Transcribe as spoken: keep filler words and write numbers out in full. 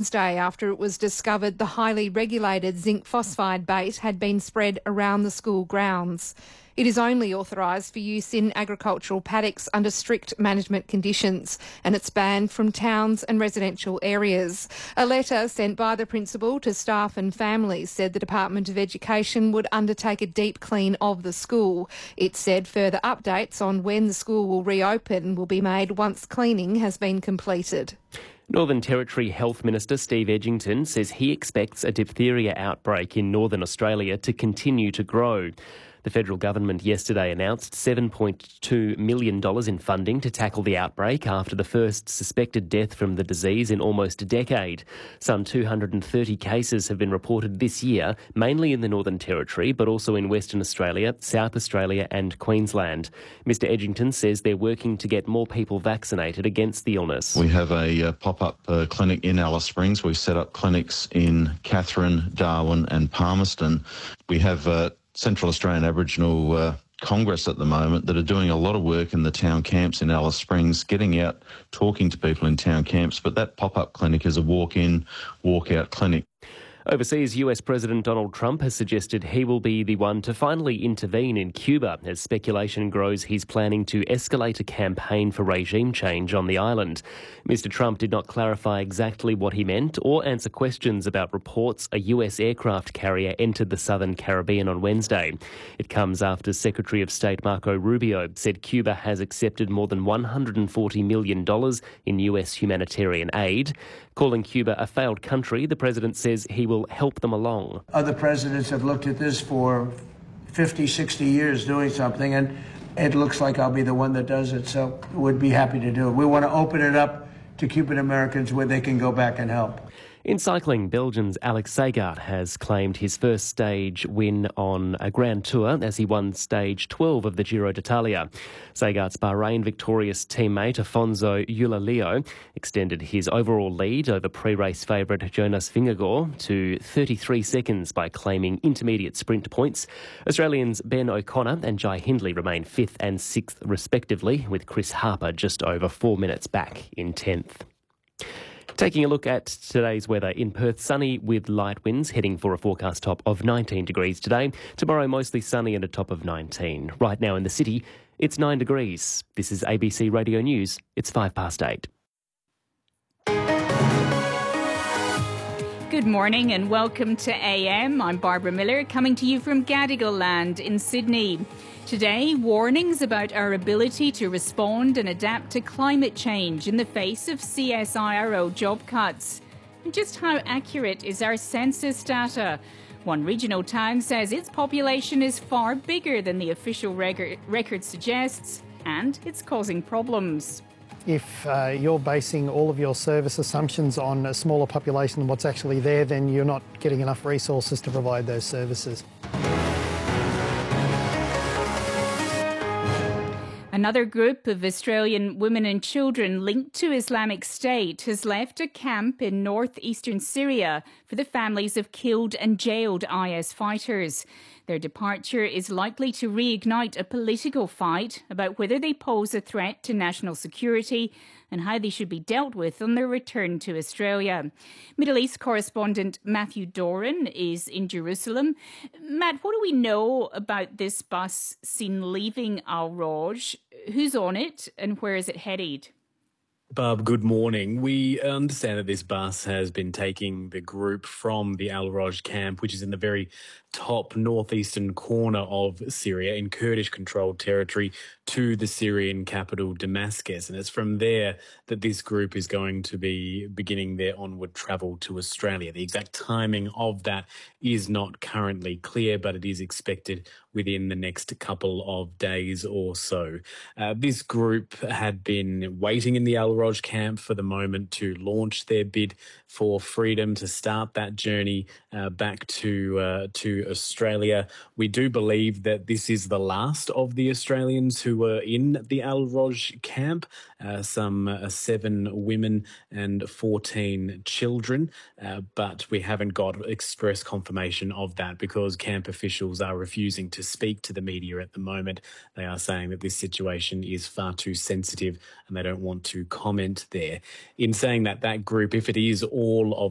Wednesday after it was discovered the highly regulated zinc phosphide bait had been spread around the school grounds. It is only authorised for use in agricultural paddocks under strict management conditions, and it's banned from towns and residential areas. A letter sent by the principal to staff and families said the Department of Education would undertake a deep clean of the school. It said further updates on when the school will reopen will be made once cleaning has been completed. Northern Territory Health Minister Steve Edgington says he expects a diphtheria outbreak in Northern Australia to continue to grow. The federal government yesterday announced seven point two million dollars in funding to tackle the outbreak after the first suspected death from the disease in almost a decade. Some two hundred thirty cases have been reported this year, mainly in the Northern Territory, but also in Western Australia, South Australia and Queensland. Mister Edgington says they're working to get more people vaccinated against the illness. We have a uh, pop-up uh, clinic in Alice Springs. We've set up clinics in Katherine, Darwin and Palmerston. We have uh, Central Australian Aboriginal uh, Congress at the moment that are doing a lot of work in the town camps in Alice Springs, getting out, talking to people in town camps, but that pop-up clinic is a walk-in, walk-out clinic. Overseas, U S President Donald Trump has suggested he will be the one to finally intervene in Cuba as speculation grows he's planning to escalate a campaign for regime change on the island. Mister Trump did not clarify exactly what he meant or answer questions about reports a U S aircraft carrier entered the southern Caribbean on Wednesday. It comes after Secretary of State Marco Rubio said Cuba has accepted more than one hundred forty million dollars in U S humanitarian aid. Calling Cuba a failed country, the president says he will help them along. Other presidents have looked at this for fifty, sixty years doing something, and it looks like I'll be the one that does it, so we'd be happy to do it. We want to open it up to Cuban Americans where they can go back and help. In cycling, Belgium's Alex Segaert has claimed his first stage win on a Grand Tour as he won stage twelve of the Giro d'Italia. Segaert's Bahrain victorious teammate Afonso Eulalio extended his overall lead over pre-race favourite Jonas Vingegaard to thirty-three seconds by claiming intermediate sprint points. Australians Ben O'Connor and Jai Hindley remain fifth and sixth respectively, with Chris Harper just over four minutes back in tenth. Taking a look at today's weather in Perth, sunny with light winds, heading for a forecast top of nineteen degrees today. Tomorrow, mostly sunny and a top of nineteen. Right now in the city, it's nine degrees. This is A B C Radio News. It's five past eight. Good morning and welcome to A M. I'm Barbara Miller, coming to you from Gadigal Land in Sydney. Today, warnings about our ability to respond and adapt to climate change in the face of C S I R O job cuts. And just how accurate is our census data? One regional town says its population is far bigger than the official reg- record suggests, and it's causing problems. If uh, you're basing all of your service assumptions on a smaller population than what's actually there, then you're not getting enough resources to provide those services. Another group of Australian women and children linked to Islamic State has left a camp in northeastern Syria for the families of killed and jailed I S fighters. Their departure is likely to reignite a political fight about whether they pose a threat to national security and how they should be dealt with on their return to Australia. Middle East correspondent Matthew Doran is in Jerusalem. Matt, what do we know about this bus seen leaving Al Roj? Who's on it and where is it headed? Barb, good morning. We understand that this bus has been taking the group from the Al Roj camp, which is in the very top northeastern corner of Syria in Kurdish-controlled territory, to the Syrian capital Damascus. And it's from there that this group is going to be beginning their onward travel to Australia. The exact timing of that is not currently clear, but it is expected within the next couple of days or so. Uh, this group had been waiting in the Al Roj camp for the moment to launch their bid for freedom, to start that journey uh, back to uh, to Australia. We do believe that this is the last of the Australians who were in the Al Roj camp, uh, some uh, seven women and fourteen children, uh, but we haven't got express confirmation of that because camp officials are refusing to speak to the media at the moment. They are saying that this situation is far too sensitive and they don't want to comment there. In saying that, that group, if it is all of